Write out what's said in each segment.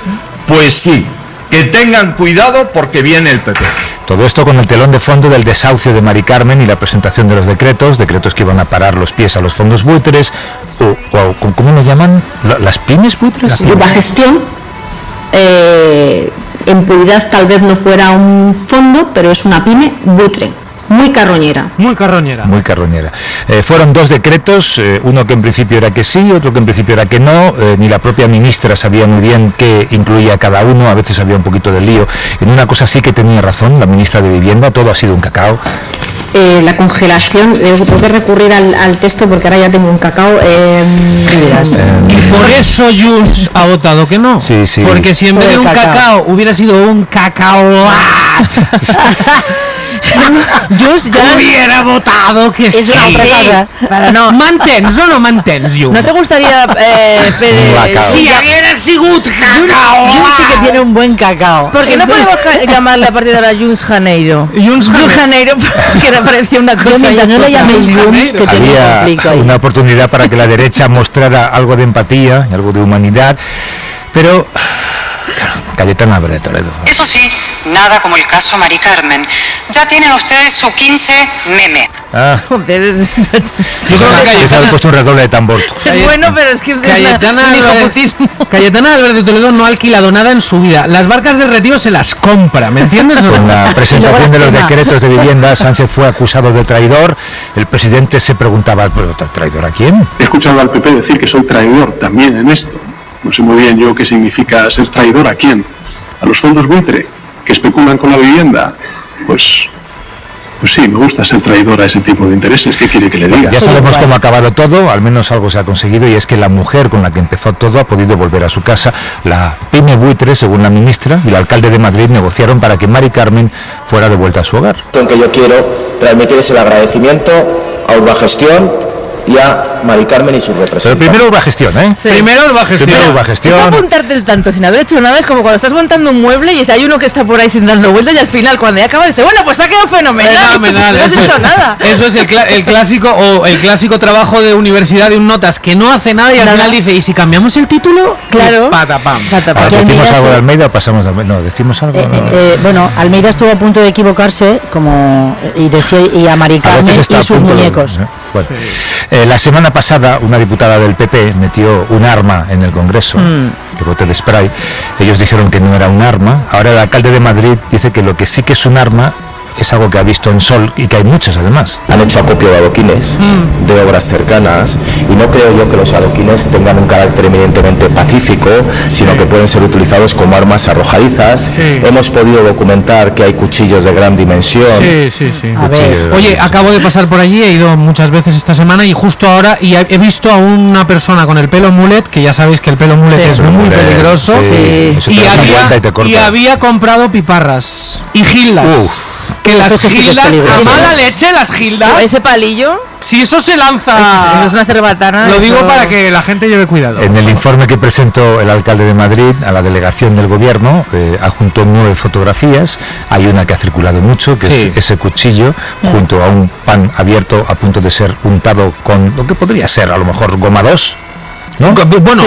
Pues sí, que tengan cuidado porque viene el PP. Todo esto con el telón de fondo del desahucio de Mari Carmen y la presentación de los decretos que iban a parar los pies a los fondos buitres, o ¿cómo lo llaman? ¿Las pymes buitres? La gestión, en puridad tal vez no fuera un fondo, pero es una pyme buitre. Muy carroñera. Fueron 2 decretos, uno que en principio era que sí, otro que en principio era que no. Ni la propia ministra sabía muy bien qué incluía cada uno, a veces había un poquito de lío. En una cosa sí que tenía razón la ministra de Vivienda, todo ha sido un cacao. La congelación, tengo que recurrir al texto porque ahora ya tengo un cacao. Y por eso Junts ha votado que no. Sí. Porque si en vez de un cacao hubiera sido un cacao... Yo ya hubiera votado que es sí. Una otra cosa. Para no. Mantens o no mantens, Jun? ¿No te gustaría si hubiera sigut cacao? Jun sí que tiene un buen cacao. Porque no podemos llamarle a partir de ahora Junts Janeiro. Junts Janeiro, porque me parecía una cosa. Mientras no le llaméis Jun, que tiene un conflicto ahí. Una oportunidad para que la derecha mostrara algo de empatía y algo de humanidad, pero Cayetana Álvarez de Toledo. Eso sí, nada como el caso Mari Carmen. Ya tienen ustedes su 15 meme. Joder, yo creo que se ha puesto un redoble de tambor. Es bueno, pero es que es Cayetana Álvarez de Toledo no ha alquilado nada en su vida. Las barcas del retiro se las compra, ¿me entiendes? Con la presentación de los decretos de vivienda, Sánchez fue acusado de traidor. El presidente se preguntaba, ¿pero traidor a quién? He escuchado al PP decir que soy traidor también en esto. No sé muy bien yo qué significa ser traidor a quién. ¿A los fondos buitre que especulan con la vivienda? Pues sí, me gusta ser traidor a ese tipo de intereses. ¿Qué quiere que le diga? Ya sabemos cómo ha acabado todo, al menos algo se ha conseguido, y es que la mujer con la que empezó todo ha podido volver a su casa. La pyme buitre, según la ministra, y el alcalde de Madrid negociaron para que Mari Carmen fuera de vuelta a su hogar. Lo que yo quiero transmitir es el agradecimiento a Urbagestión y a Mari Carmen y sus representantes. Pero primero Urbagestión, ¿eh? Sí. Primero Urbagestión. Es apuntarte el tanto sin haber hecho nada, es como cuando estás montando un mueble y hay uno que está por ahí sin dando vueltas y al final cuando ya acaba dice, bueno, pues ha quedado fenomenal. No has hecho nada. Eso es el clásico trabajo de universidad de un notas que no hace nada y al final dice, ¿y si cambiamos el título? Claro. Patapam. ¿Decimos algo de Almeida o pasamos de Almeida? No, decimos algo. Bueno, Almeida estuvo a punto de equivocarse y a Mari Carmen y sus muñecos. Bueno. La semana pasada una diputada del PP metió un arma en el Congreso, de bote de spray. Ellos dijeron que no era un arma. Ahora el alcalde de Madrid dice que lo que sí que es un arma es algo que ha visto en Sol y que hay muchas además. Han hecho acopio de adoquines de obras cercanas y no creo yo que los adoquines tengan un carácter eminentemente pacífico, sino que pueden ser utilizados como armas arrojadizas. Hemos podido documentar que hay cuchillos de gran dimensión. Oye, acabo de pasar por allí, he ido muchas veces esta semana y justo ahora he visto a una persona con el pelo mulet, que ya sabéis que el pelo mulet es muy peligroso, y había comprado piparras y gildas. Que las gildas, a mala leche, las gildas. Ese palillo. Si eso se lanza. Eso es una cerbatana. Lo digo para que la gente lleve cuidado. En el informe que presentó el alcalde de Madrid a la delegación del gobierno, adjuntó 9 fotografías. Hay una que ha circulado mucho, que es ese cuchillo, junto a un pan abierto a punto de ser untado con lo que podría ser a lo mejor goma 2. ¿No? Bueno,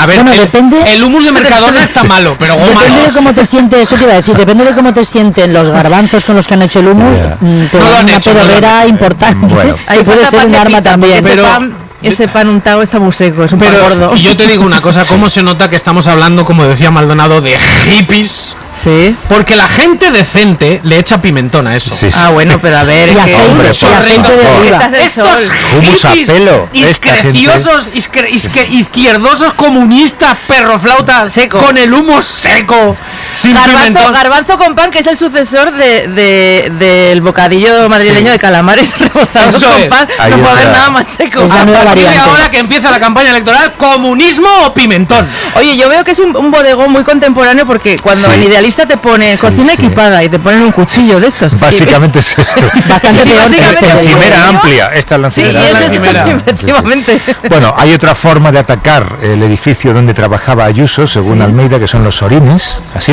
el humus de Mercadona está malo, pero depende de cómo te sientes, eso te iba a decir, depende de cómo te sienten los garbanzos con los que han hecho el humus, te dan una pedorrera importante. Bueno. Ahí puede ser un arma también. Pero ese pan untado está muy seco, es un pan gordo. Y yo te digo una cosa, cómo se nota que estamos hablando, como decía Maldonado, de hippies. Sí. Porque la gente decente le echa pimentón a eso. Bueno, pero a ver, estos hippies izquierdosos comunistas, perroflautas con el humo seco. Garbanzo con pan, que es el sucesor del bocadillo madrileño de calamares rebozados con pan. No puede haber nada más seco. A partir de ahora que empieza la campaña electoral, ¿comunismo o pimentón? Oye, yo veo que es un bodegón muy contemporáneo, porque cuando en Idealista te pone cocina equipada y te ponen un cuchillo de estos. Básicamente es esto. Bastante peor que esta encimera amplia. Esta es la encimera. Efectivamente. Bueno, hay otra forma de atacar el edificio donde trabajaba Ayuso, según Almeida, que son los orines. Así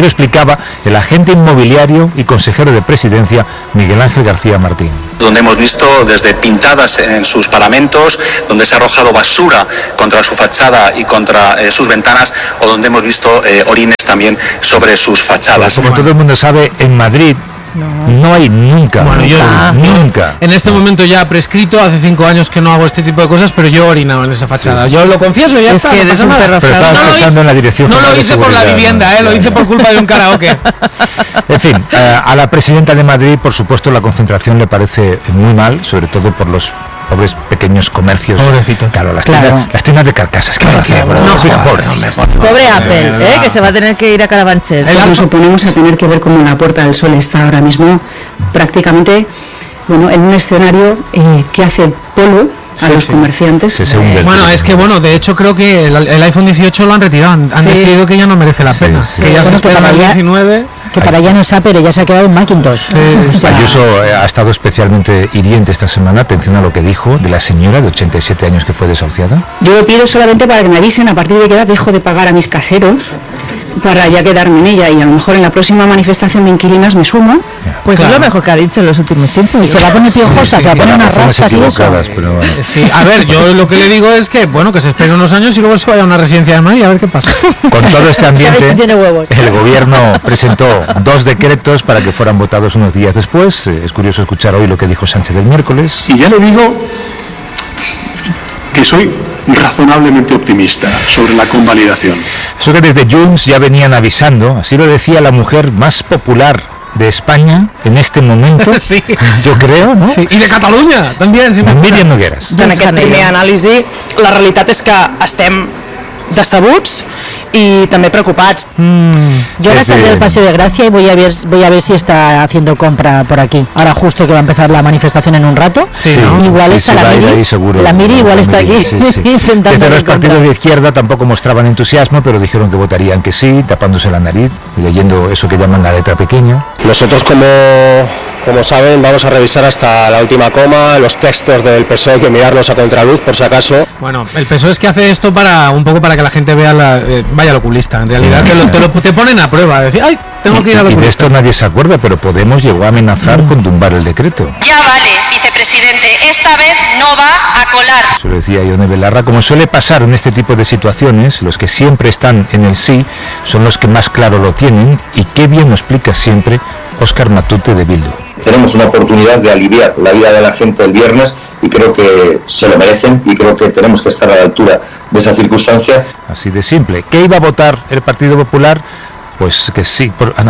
lo explicaba el agente inmobiliario y consejero de Presidencia, Miguel Ángel García Martín. Donde hemos visto desde pintadas en sus paramentos, donde se ha arrojado basura contra su fachada y contra sus ventanas, o donde hemos visto orines también sobre sus fachadas. Como todo el mundo sabe, en Madrid no hay nunca, nunca. En este momento ya prescrito, hace 5 años que no hago este tipo de cosas, pero yo orinaba en esa fachada. Sí. Yo lo confieso, ya está. Que pero estabas pensando en la dirección. No lo hice por la vivienda, lo hice por culpa de un karaoke. En fin, a la presidenta de Madrid, por supuesto, la concentración le parece muy mal, sobre todo por los pobres pequeños comercios. Pobrecito. Claro, las tiendas de carcasas. ¿Qué van a hacer? Pobre Apple, que se va a tener que ir a Carabanchel. Nos oponemos a tener que ver cómo la Puerta del Sol está ahora mismo prácticamente, bueno, en un escenario que hace polvo a los comerciantes. Bueno, es que de hecho creo que el iPhone 18 lo han retirado, han decidido que ya no merece la pena. Que ya se espera el 19. Que para allá no es Apple, ya se ha quedado en Macintosh. Ayuso ha estado especialmente hiriente esta semana. Atención a lo que dijo de la señora de 87 años que fue desahuciada. Yo lo pido solamente para que me avisen a partir de qué edad dejo de pagar a mis caseros, para ya quedarme en ella, y a lo mejor en la próxima manifestación de inquilinas me sumo. Pues es lo mejor que ha dicho en los últimos tiempos. Y se va a poner piojosa, se va a poner unas rascas y eso. Pero bueno. Sí, a ver, yo lo que le digo es que que se espere unos años y luego se vaya a una residencia de Madrid a ver qué pasa. Con todo este ambiente, el gobierno presentó 2 decretos para que fueran votados unos días después. Es curioso escuchar hoy lo que dijo Sánchez el miércoles. Y ya le digo que soy razonablemente optimista sobre la convalidación. Eso que desde Junts ya venían avisando, así lo decía la mujer más popular de España en este momento, sí. Yo creo, no? Sí. I de Catalunya, també. Míriam Nogueras. En aquest primer anàlisi, la realitat és que estem decebuts y también preocupados. Yo ahora salí del Paseo de Gracia y voy a ver si está haciendo compra por aquí. Ahora justo que va a empezar la manifestación en un rato. Igual está la Miri. La Miri igual está aquí intentando. Desde los partidos de izquierda tampoco mostraban entusiasmo, pero dijeron que votarían que sí, tapándose la nariz, leyendo eso que llaman la letra pequeña. Nosotros, como saben, vamos a revisar hasta la última coma los textos del PSOE, hay que mirarlos a contraluz por si acaso. Bueno, el PSOE es que hace esto un poco para que la gente vea vaya al oculista. En realidad te ponen a prueba, decir, ay, tengo que ir al oculista. Y de esto nadie se acuerda, pero Podemos llegó a amenazar con tumbar el decreto. Ya vale, vicepresidente, esta vez no va a colar. Se lo decía Ione Belarra. Como suele pasar en este tipo de situaciones, los que siempre están en el sí son los que más claro lo tienen, y qué bien lo explica siempre Óscar Matute de Bildu. Tenemos una oportunidad de aliviar la vida de la gente el viernes y creo que se lo merecen y creo que tenemos que estar a la altura de esa circunstancia. Así de simple. ¿Qué iba a votar el Partido Popular? Pues que sí. Bueno,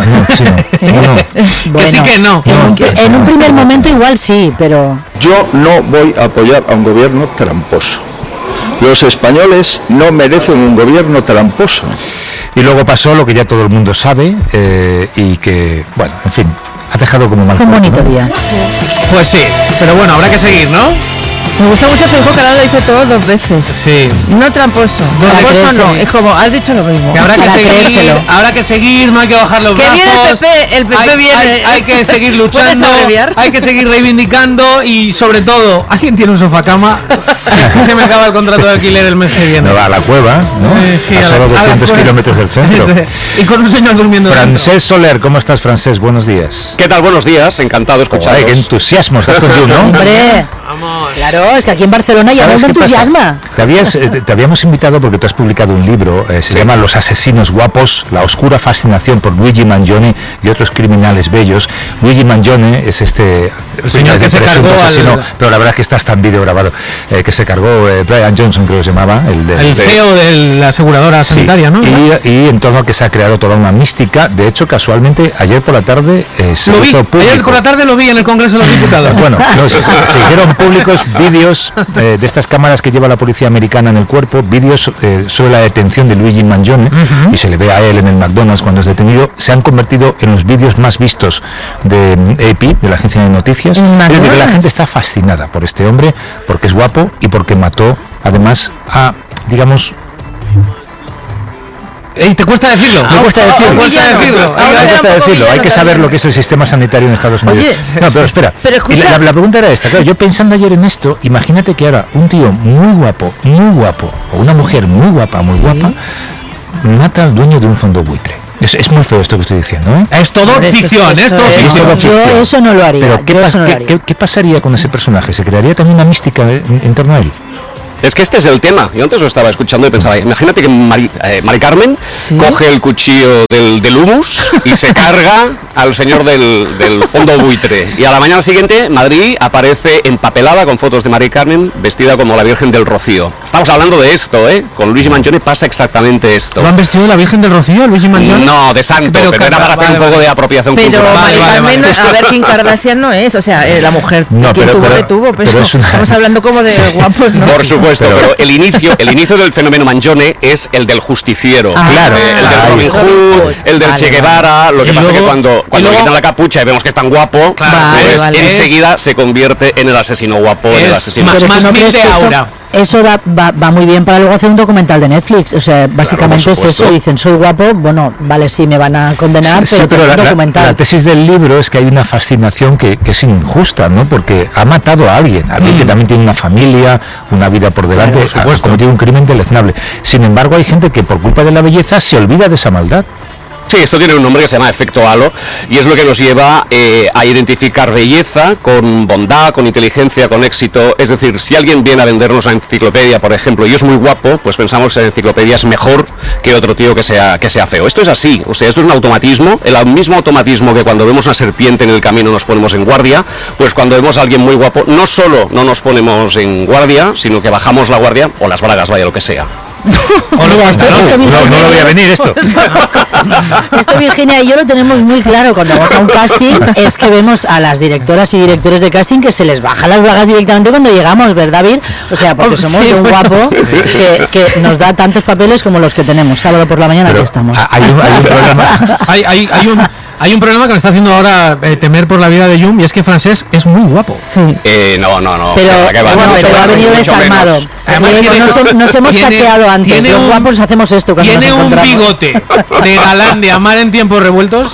que sí que no. En un primer momento igual sí, pero... Yo no voy a apoyar a un gobierno tramposo. Los españoles no merecen un gobierno tramposo. Y luego pasó lo que ya todo el mundo sabe, y que, bueno, en fin, ha dejado como mal. Un bonito día. Pues sí, pero bueno, habrá que seguir, ¿no? Me gusta mucho Feijóo, que ahora lo dice todo 2 veces. Sí. No tramposo. Tramposo no, es como, has dicho lo mismo. Que habrá que seguir, no hay que bajar los brazos. Que viene el PP viene. Hay que seguir luchando, hay que seguir reivindicando y sobre todo, ¿alguien tiene un sofacama? Se me acaba el contrato de alquiler el mes que viene. No va a la cueva, ¿no? Sí, a solo 200 kilómetros del centro. Y con un señor durmiendo. Francés Soler, ¿cómo estás, Francés? Buenos días. ¿Qué tal? Buenos días, encantado de escucharos. Qué entusiasmo, estás con you, ¿no? Hombre, vamos. Claro, es que aquí en Barcelona ya no entusiasma. Te habíamos invitado porque tú has publicado un libro, se llama Los asesinos guapos, la oscura fascinación por Luigi Mangione y otros criminales bellos. Luigi Mangione es el señor que se cargó asesino, pero la verdad es que está hasta en vídeo grabado, que se cargó Brian Johnson, creo que se llamaba, el CEO de la aseguradora sanitaria, ¿no? Y en torno a que se ha creado toda una mística. De hecho, casualmente, ayer por la tarde se hizo público. Ayer por la tarde lo vi en el Congreso de los Diputados. Bueno, se hicieron públicos vídeos de estas cámaras que lleva la policía americana en el cuerpo, vídeos sobre la detención de Luigi Mangione, y se le ve a él en el McDonald's cuando es detenido. Se han convertido en los vídeos más vistos de AP, de la agencia de noticias. Es decir, que la gente está fascinada por este hombre, porque es guapo y porque mató, además, a, digamos... ¿Te cuesta decirlo? Me cuesta decirlo. Hay que saber lo que es el sistema sanitario en Estados Unidos. Oye, no, pero espera. Pero la pregunta era esta. Claro, yo pensando ayer en esto, imagínate que ahora un tío muy guapo, o una mujer muy guapa, mata al dueño de un fondo buitre. Es muy feo esto que estoy diciendo, ¿eh? Es todo ficción, es todo ficción. Yo eso no lo haría. Pero ¿qué pasaría con ese personaje? ¿Se crearía también una mística en torno a él? Es que este es el tema. Yo antes lo estaba escuchando y pensaba, imagínate que Mari Carmen coge el cuchillo del humus y se carga al señor del fondo buitre. Y a la mañana siguiente, Madrid aparece empapelada con fotos de Mari Carmen vestida como la Virgen del Rocío. Estamos hablando de esto, ¿eh? Con Luigi Mangione pasa exactamente esto. ¿Lo han vestido de la Virgen del Rocío, Luigi Mangione? No, de santo, pero era para hacer un poco de apropiación cultural. Pero Mari Carmen, a ver, Kim Kardashian no es, o sea, la mujer que tuvo, pero estamos hablando como de guapos, ¿no? Por supuesto, pero el inicio del fenómeno Mangione es el del justiciero, claro, el del Robin Hood, el del Che Guevara. Lo que pasa es que cuando le quitan la capucha y vemos que es tan guapo, enseguida se convierte en el asesino guapo, en el asesino más bien de aura. Eso va muy bien para luego hacer un documental de Netflix. O sea, básicamente es eso. Dicen, soy guapo, bueno, vale, sí, me van a condenar, pero un documental. La tesis del libro es que hay una fascinación que es injusta, ¿no? Porque ha matado a alguien que también tiene una familia, una vida por delante, ha cometido un crimen deleznable. Sin embargo, hay gente que por culpa de la belleza se olvida de esa maldad. Sí, esto tiene un nombre que se llama efecto halo y es lo que nos lleva a identificar belleza con bondad, con inteligencia, con éxito. Es decir, si alguien viene a vendernos una enciclopedia, por ejemplo, y es muy guapo, pues pensamos que la enciclopedia es mejor que otro tío que sea feo. Esto es así, o sea, esto es un automatismo, el mismo automatismo que cuando vemos una serpiente en el camino nos ponemos en guardia, pues cuando vemos a alguien muy guapo, no solo no nos ponemos en guardia, sino que bajamos la guardia o las bragas, vaya lo que sea. No lo voy a venir esto. Esto Virginia y yo lo tenemos muy claro cuando vamos a un casting, es que vemos a las directoras y directores de casting que se les bajan las bragas directamente cuando llegamos, ¿verdad, Vir? O sea, porque somos de un guapo que nos da tantos papeles como los que tenemos. Sábado por la mañana aquí estamos. Hay un problema que me está haciendo ahora temer por la vida de Jung, y es que Francesc es muy guapo. Sí. No. Pero ha venido desarmado. Nos hemos cacheado antes. Los guapos hacemos esto. Tiene un bigote de galán de amar en tiempos revueltos.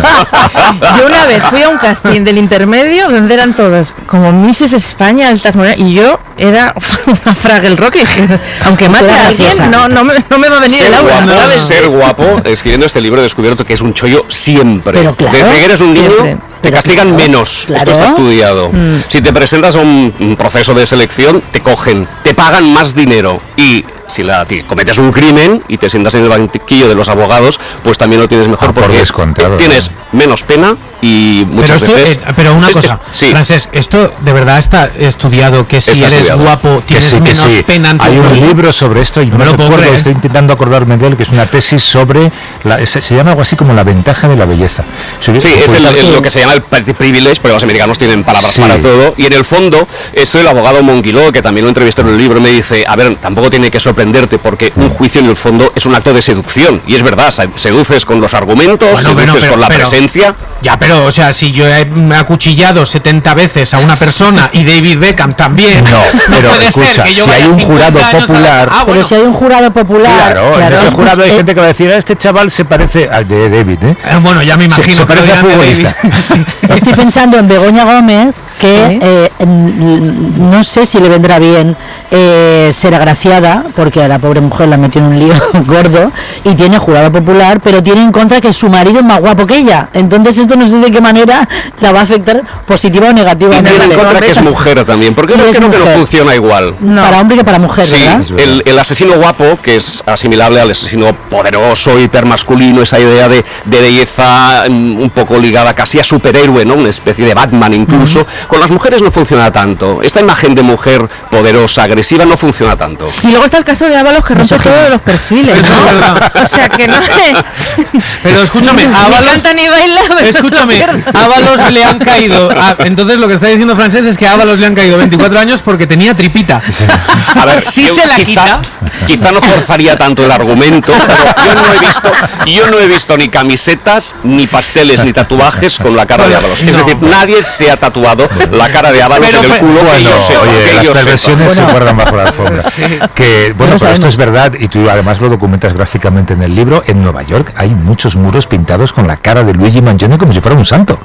Yo una vez fui a un casting del intermedio donde eran todos como Misses España, altas morenas, y yo era una Fraggle Rock, y dije, aunque mate a alguien, no me va a venir el agua. Ser guapo, escribiendo este libro he descubierto que es un chollo siempre. Pero claro, desde que eres un niño te castigan menos. Esto está estudiado. Si te presentas a un proceso de selección, te cogen, te pagan más dinero, y si cometes un crimen y te sientas en el banquillo de los abogados, pues también lo tienes mejor porque tienes menos pena y muchas veces... Pero una cosa, Francesc, esto de verdad está estudiado, que si eres guapo tienes menos pena. Hay un libro sobre esto y no recuerdo, estoy intentando acordarme de él, que es una tesis sobre, se llama algo así como la ventaja de la belleza. Sí, es lo que se llama el privilege, porque los americanos tienen palabras para todo, y en el fondo, esto el abogado Monguiló, que también lo entrevistó en el libro, me dice, a ver, tampoco tiene que sorprenderte, porque un juicio en el fondo es un acto de seducción, y es verdad, seduces con los argumentos, seduces con la presencia. Ya, pero, o sea, si yo he acuchillado 70 veces a una persona y David Beckham también, no puede escucha, ser que yo si hay un jurado popular... Pero si hay un jurado popular... Claro, en ese jurado hay gente que va a decir, este chaval se parece al de David, bueno, ya me imagino. Se parece a futbolista. Estoy pensando en Begoña Gómez, que no sé si le vendrá bien ser agraciada, porque a la pobre mujer la metió en un lío gordo, y tiene jurado popular, pero tiene en contra que su marido es más guapo que ella. Entonces esto no sé de qué manera la va a afectar positiva o negativamente. Y tiene en contra que es mujer también, porque creo que no funciona igual. No. Para hombre que para mujer, ¿verdad? El asesino guapo, que es asimilable al asesino poderoso, hipermasculino, esa idea de belleza un poco ligada casi a superhéroe, ¿no? Una especie de Batman incluso. Con las mujeres no funciona tanto. Esta imagen de mujer poderosa, agresiva, no funciona tanto. Y luego está el caso de Ábalos, que rompe todos los perfiles, ¿no? O sea, que no... Pero escúchame, Ábalos... Ni canta ni baila, escúchame, Ábalos le han caído... entonces lo que está diciendo Francesc es que a Ábalos le han caído 24 años porque tenía tripita. A ver, si se la quita... Quizá no forzaría tanto el argumento, pero yo no he visto ni camisetas, ni pasteles, ni tatuajes con la cara de Ábalos. Es decir, nadie se ha tatuado la cara de Ábalos en el culo. Las perversiones se guardan bajo la alfombra. Que, bueno, pero esto es verdad, y tú además lo documentas gráficamente en el libro. En Nueva York hay muchos muros pintados con la cara de Luigi Mangione como si fuera un santo.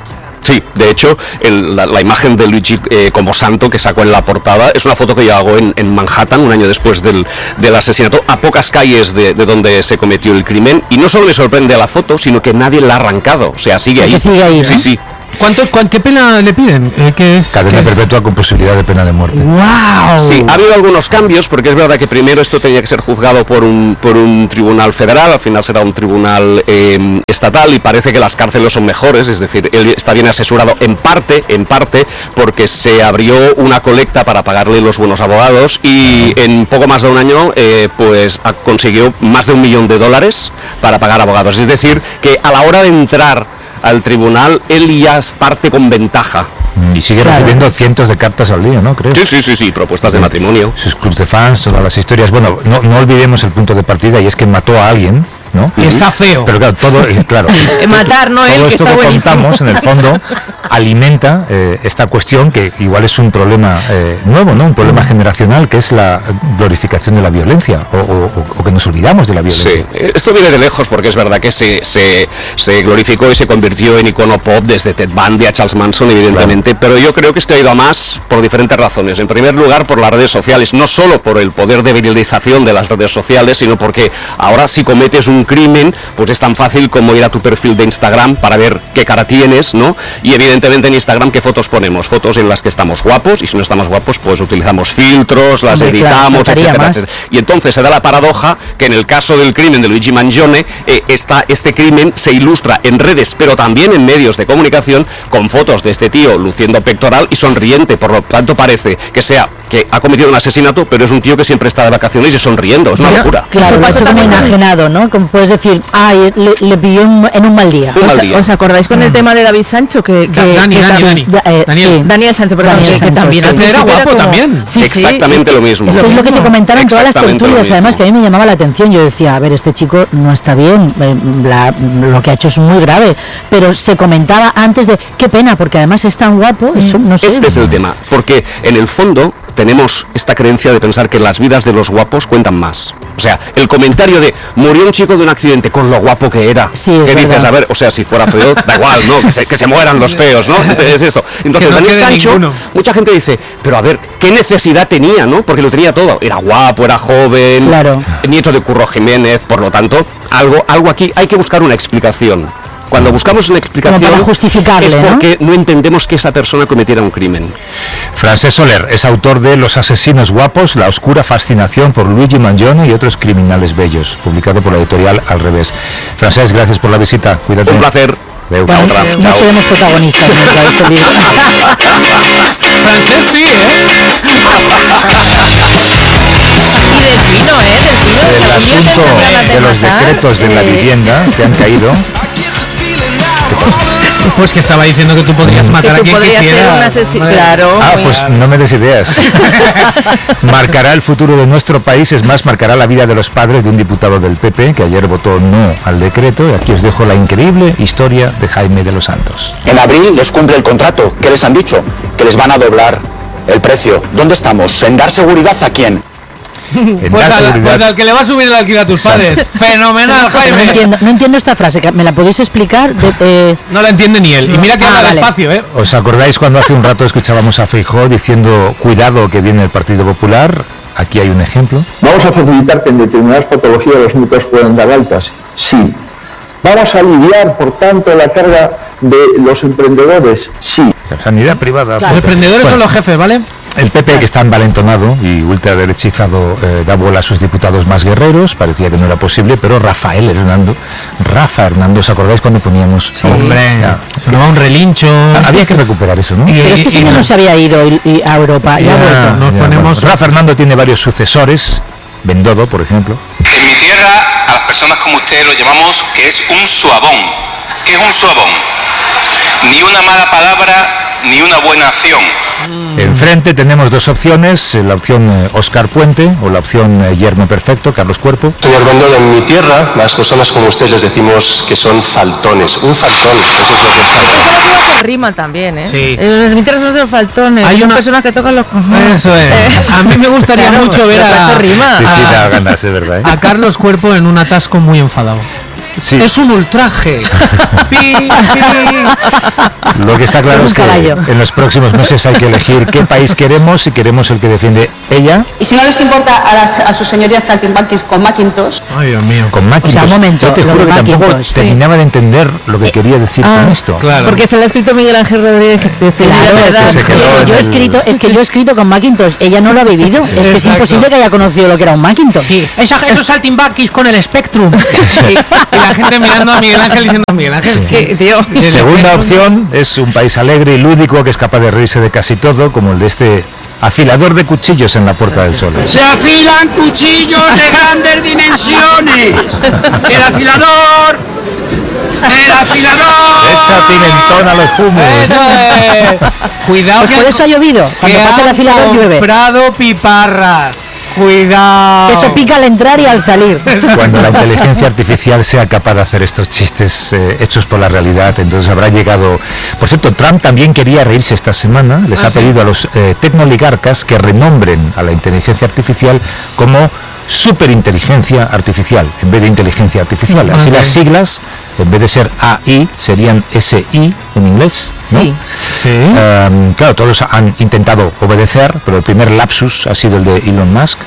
Sí, de hecho, la imagen de Luigi como santo que sacó en la portada es una foto que yo hago en Manhattan, un año después del asesinato, a pocas calles de donde se cometió el crimen, y no solo me sorprende la foto, sino que nadie la ha arrancado, o sea, sigue ahí. Sigue ahí, ¿no? Sí, sí. ¿Qué pena le piden? Cadena perpetua con posibilidad de pena de muerte. ¡Wow! Sí, ha habido algunos cambios, porque es verdad que primero esto tenía que ser juzgado por un tribunal federal, al final será un tribunal estatal, y parece que las cárceles son mejores, es decir, él está bien asesorado en parte, porque se abrió una colecta para pagarle los buenos abogados, y en poco más de un año pues consiguió más de $1 millón para pagar abogados. Es decir, que a la hora de entrar al tribunal, él ya parte con ventaja. Y sigue recibiendo cientos de cartas al día, ¿no? Creo. Sí, propuestas de matrimonio. Sus clubs de fans, todas las historias. Bueno, no olvidemos el punto de partida, y es que mató a alguien, ¿no? Y está feo. Pero claro, matar, no él, todo que esto está que buenísimo. contamos, en el fondo, alimenta esta cuestión que igual es un problema nuevo, ¿no? Un problema generacional, que es la glorificación de la violencia, o que nos olvidamos de la violencia. Sí, esto viene de lejos, porque es verdad que se glorificó y se convirtió en icono pop desde Ted Bundy a Charles Manson, evidentemente, pero yo creo que esto ha ido a más por diferentes razones. En primer lugar, por las redes sociales, no solo por el poder de viralización de las redes sociales, sino porque ahora si cometes un crimen, pues es tan fácil como ir a tu perfil de Instagram para ver qué cara tienes, ¿no? Y evidentemente en Instagram, ¿qué fotos ponemos? Fotos en las que estamos guapos, y si no estamos guapos, pues utilizamos filtros, las editamos, etcétera. Y entonces se da la paradoja que en el caso del crimen de Luigi Mangione, este crimen se ilustra en redes, pero también en medios de comunicación, con fotos de este tío luciendo pectoral y sonriente. Por lo tanto, parece que ha cometido un asesinato, pero es un tío que siempre está de vacaciones y sonriendo. Es una locura. Claro, lo ha hecho como enajenado, ¿no? Como puedes decir, le pilló en un mal día. ¿Os acordáis con el tema de David Sancho? Daniel Sancho, perdón, que también era guapo también. Exactamente lo mismo. Es lo que se comentaron en todas las tertulias, además, que a mí me llamaba la atención. Yo decía, a ver, este chico no está bien, lo que ha hecho es muy grave, pero se comentaba antes de, qué pena, porque además es tan guapo, eso, no sé. Este es el tema, porque en el fondo tenemos esta creencia de pensar que las vidas de los guapos cuentan más. O sea, el comentario de murió un chico de un accidente con lo guapo que era. Sí, ¿qué dices? A ver, o sea, si fuera feo, da igual, ¿no? Que se mueran los feos, ¿no? Es esto. Entonces, no Daniel Sancho, mucha gente dice, pero a ver, ¿qué necesidad tenía, no? Porque lo tenía todo. Era guapo, era joven, nieto de Curro Jiménez, por lo tanto, algo aquí hay que buscar una explicación. Cuando buscamos una explicación, para justificarle, es porque no entendemos que esa persona cometiera un crimen. Francesc Soler es autor de Los asesinos guapos, la oscura fascinación por Luigi Mangione y otros criminales bellos, publicado por la editorial Al Revés. Francesc, gracias por la visita. Cuídate. Un placer. No seremos protagonistas de este libro. Francesc sí, Y del vino, El asunto de los decretos de la vivienda que han caído. Pues que estaba diciendo que tú podrías matar a quien quisiera. Claro. Pues no me des ideas. Marcará el futuro de nuestro país, es más, marcará la vida de los padres de un diputado del PP que ayer votó no al decreto. Y aquí os dejo la increíble historia de Jaime de los Santos. En abril les cumple el contrato. ¿Qué les han dicho? Que les van a doblar el precio. ¿Dónde estamos? ¿En dar seguridad a quién? Pues al que le va a subir el alquiler a tus padres. Fenomenal, Jaime. No entiendo esta frase, ¿me la podéis explicar? No la entiende ni él. Y mira que habla despacio, ¿eh? ¿Os acordáis cuando hace un rato escuchábamos a Feijóo diciendo, cuidado que viene el Partido Popular? Aquí hay un ejemplo. ¿Vamos a facilitar que en determinadas patologías los médicos puedan dar altas? Sí. ¿Vamos a aliviar, por tanto, la carga de los emprendedores? Sí. La sanidad privada. Los emprendedores son los jefes, ¿vale? El PP, que está envalentonado y ultraderechizado, da bola a sus diputados más guerreros. Parecía que no era posible, pero Rafa Hernando, ¿os acordáis cuando poníamos? Sí. Hombre, sonaba un relincho. Había que recuperar eso, ¿no? Pero este señor no se había ido a Europa y ha vuelto. Rafa Hernando tiene varios sucesores, Bendodo, por ejemplo. En mi tierra, a las personas como usted lo llamamos que es un suabón. ¿Qué es un suabón? Ni una mala palabra, ni una buena acción. Enfrente tenemos dos opciones, la opción Óscar Puente o la opción Yerno Perfecto, Carlos Cuerpo. Señor Bendodo, en mi tierra, las personas como usted les decimos que son faltones. Un faltón, eso es lo que es faltón. Con rima también, ¿eh? Sí. En mi tierra son los faltones. Hay personas que tocan los cojones. Eso es. A mí me gustaría mucho ver rima. Sí, da ganas, es verdad. A Carlos Cuerpo en un atasco muy enfadado. Sí. Es un ultraje. Lo que está claro es que en los próximos meses hay que elegir qué país queremos, si queremos el que defiende ella. Y si no les importa a sus señorías saltimbanquis con Macintosh. Ay, Dios mío. Con Macintosh. O sea, un momento, yo te juro que tampoco terminaba de entender lo que quería decir con esto. Claro. Porque se lo ha escrito Miguel Ángel Rodríguez. Yo he escrito con Macintosh. Ella no lo ha vivido. Es que es imposible que haya conocido lo que era un Macintosh. Sí. Esos saltimbanquis con el Spectrum. Y la gente mirando a Miguel Ángel diciendo, Miguel Ángel, sí, tío. Segunda opción es un país alegre y lúdico que es capaz de reírse de casi todo, como el de este afilador de cuchillos en la Puerta del Sol. Se afilan cuchillos de grandes dimensiones. El afilador. Echa pimentón a los fumos. Cuidado, pues que por eso ha llovido. Cuando pasa el afilador llueve. Comprado piparras. Cuidado. Eso pica al entrar y al salir. Cuando la inteligencia artificial sea capaz de hacer estos chistes hechos por la realidad, entonces habrá llegado... Por cierto, Trump también quería reírse esta semana. Les ha pedido a los tecnoligarcas que renombren a la inteligencia artificial como superinteligencia artificial en vez de inteligencia artificial. Así las siglas, en vez de ser AI, serían SI en inglés, ¿no? Sí. Claro, todos han intentado obedecer, pero el primer lapsus ha sido el de Elon Musk.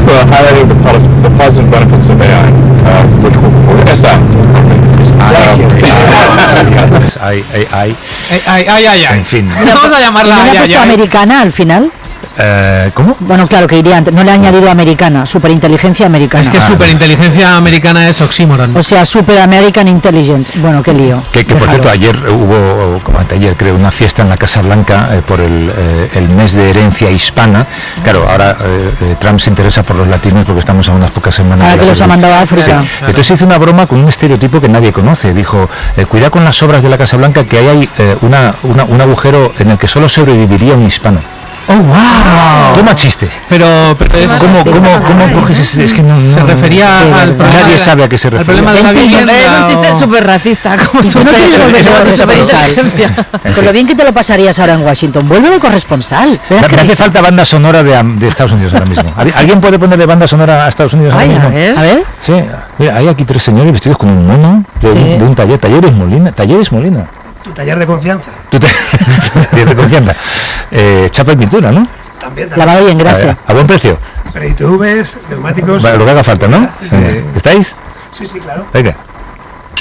En fin. Vamos a llamarla. ¿No le ha puesto americana al final? ¿Cómo? Bueno, claro, que iría antes. No le ha añadido americana, superinteligencia americana. Es que superinteligencia americana es oxímoron. O sea, Super American Intelligence. Bueno, qué lío. Que por cierto, ayer hubo, como ayer creo, una fiesta en la Casa Blanca por el mes de herencia hispana. Claro, ahora Trump se interesa por los latinos porque estamos a unas pocas semanas. Ahora que los ha mandado a África. Sí. Claro. Entonces hizo una broma con un estereotipo que nadie conoce. Dijo, cuidado con las obras de la Casa Blanca, que hay un agujero en el que solo sobreviviría un hispano. ¡Oh, wow! Toma chiste. Pero es... ¿Cómo coges ese? Es que no se refería al problema. Nadie sabe a qué se refiere. El problema de la vivienda. Es un chiste súper racista. Como tú no quieres volver de corresponsal. Con lo bien que te lo pasarías ahora en Washington. Vuelve de corresponsal. Me hace falta banda sonora de Estados Unidos ahora mismo. ¿Alguien puede ponerle banda sonora a Estados Unidos ahora mismo? A ver. Sí. Mira, hay aquí 3 señores vestidos con un mono de un taller. Talleres Molina. Tu taller de confianza. Tu taller de confianza. Chapa y pintura, ¿no? También. Lavado y engrase. ¿A buen precio? Pre-ITVs, neumáticos. Lo que haga falta, ¿no? Sí. ¿Estáis? Sí, claro. Venga.